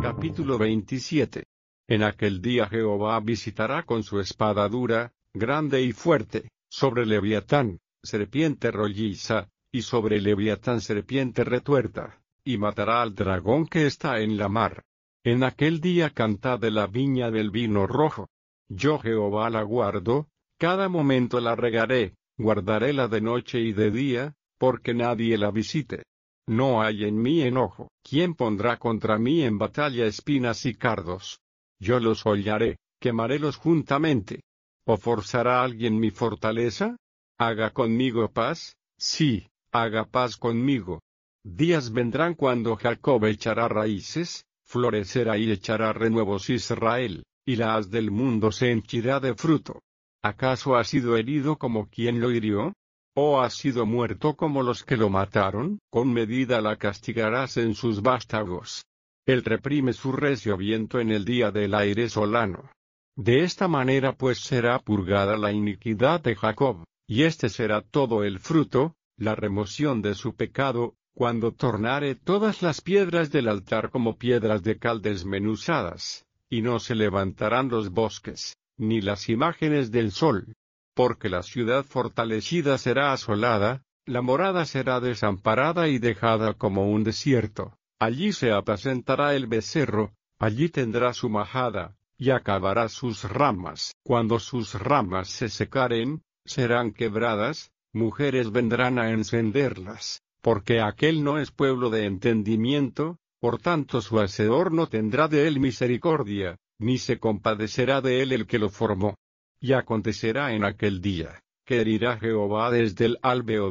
Capítulo 27. En aquel día Jehová visitará con su espada dura, grande y fuerte, sobre Leviatán, serpiente rolliza, y sobre Leviatán serpiente retuerta, y matará al dragón que está en la mar. En aquel día cantad de la viña del vino rojo. Yo Jehová la guardo, cada momento la regaré, guardaréla de noche y de día, porque nadie la visite. No hay en mí enojo. ¿Quién pondrá contra mí en batalla espinas y cardos? Yo los hollaré, quemarélos juntamente. ¿O forzará alguien mi fortaleza? ¿Haga conmigo paz? Sí, haga paz conmigo. Días vendrán cuando Jacob echará raíces, florecerá y echará renuevos Israel, y la haz del mundo se henchirá de fruto. ¿Acaso ha sido herido como quien lo hirió? ¿O ha sido muerto como los que lo mataron? Con medida la castigarás en sus vástagos. Él reprime su recio viento en el día del aire solano. De esta manera pues será purgada la iniquidad de Jacob, y este será todo el fruto, la remoción de su pecado, cuando tornare todas las piedras del altar como piedras de cal desmenuzadas, y no se levantarán los bosques, ni las imágenes del sol. Porque la ciudad fortalecida será asolada, la morada será desamparada y dejada como un desierto. Allí se apacentará el becerro, allí tendrá su majada, y acabará sus ramas. Cuando sus ramas se secaren, serán quebradas, mujeres vendrán a encenderlas, porque aquel no es pueblo de entendimiento, por tanto su hacedor no tendrá de él misericordia, ni se compadecerá de él el que lo formó. Y acontecerá en aquel día, que herirá Jehová desde el albeo